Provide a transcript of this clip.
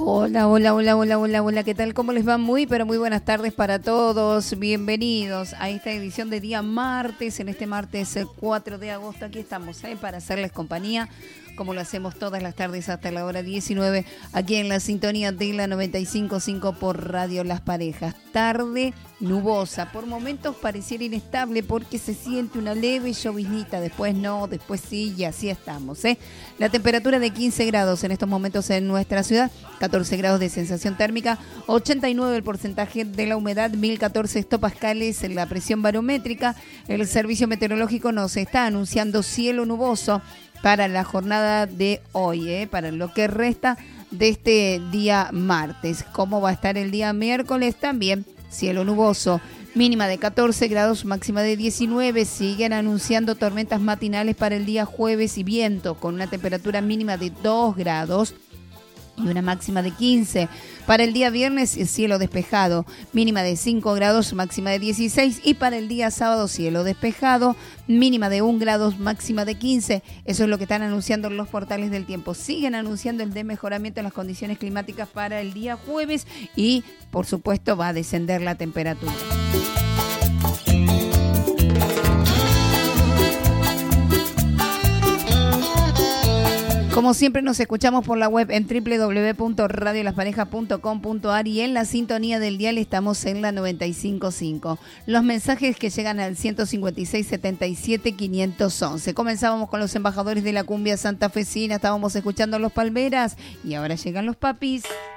Hola, hola, hola, hola, hola, hola, ¿qué tal? ¿Cómo les va? Muy, pero muy buenas tardes para todos. Bienvenidos a esta edición de día martes, en este martes 4 de agosto. Aquí estamos para hacerles compañía, como lo hacemos todas las tardes hasta la hora 19, aquí en la sintonía de la 95.5 por Radio Las Parejas. Tarde nubosa, por momentos pareciera inestable porque se siente una leve lloviznita, después no, después sí, y así estamos. La temperatura de 15 grados en estos momentos en nuestra ciudad, 14 grados de sensación térmica, 89 el porcentaje de la humedad, 1014 hectopascales en la presión barométrica. El servicio meteorológico nos está anunciando cielo nuboso para la jornada de hoy, para lo que resta de este día martes. ¿Cómo va a estar el día miércoles? También cielo nuboso, mínima de 14 grados, máxima de 19. Siguen anunciando tormentas matinales para el día jueves y viento con una temperatura mínima de 2 grados y una máxima de 15. Para el día viernes, cielo despejado, mínima de 5 grados, máxima de 16. Y para el día sábado, cielo despejado, mínima de 1 grado, máxima de 15. Eso es lo que están anunciando los portales del tiempo. Siguen anunciando el de mejoramiento en las condiciones climáticas para el día jueves y, por supuesto, va a descender la temperatura. Como siempre nos escuchamos por la web en www.radiolasparejas.com.ar y en la sintonía del dial estamos en la 95.5. Los mensajes que llegan al 156 77 511. Comenzábamos con los embajadores de la cumbia santafesina, estábamos escuchando los Palmeras y ahora llegan los Papis.